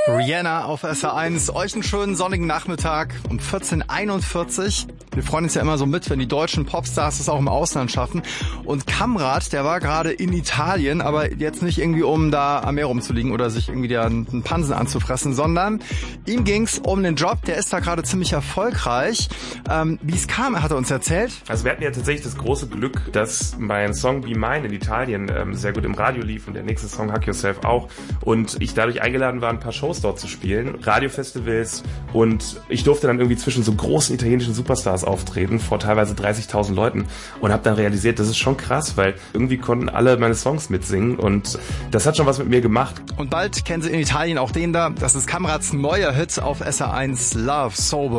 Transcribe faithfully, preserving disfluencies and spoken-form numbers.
Rihanna auf S R eins. Euch einen schönen sonnigen Nachmittag um vierzehn Uhr einundvierzig. Wir freuen uns ja immer so mit, wenn die deutschen Popstars es auch im Ausland schaffen. Und Kamrat, der war gerade in Italien, aber jetzt nicht irgendwie, um da am Meer rumzuliegen oder sich irgendwie da einen Pansen anzufressen, sondern ihm ging's um den Job. Der ist da gerade ziemlich erfolgreich. Ähm, wie es kam, hat er uns erzählt. Also wir hatten ja tatsächlich das große Glück, dass mein Song Be Mine in Italien ähm, sehr gut im Radio lief und der nächste Song Hug Yourself auch. Und ich dadurch eingeladen war, ein paar Shows dort zu spielen, Radiofestivals, und ich durfte dann irgendwie zwischen so großen italienischen Superstars auftreten, vor teilweise dreißigtausend Leuten, und habe dann realisiert, das ist schon krass, weil irgendwie konnten alle meine Songs mitsingen und das hat schon was mit mir gemacht. Und bald kennen sie in Italien auch den da, das ist Kamrats neuer Hit auf S R eins, Love Sober.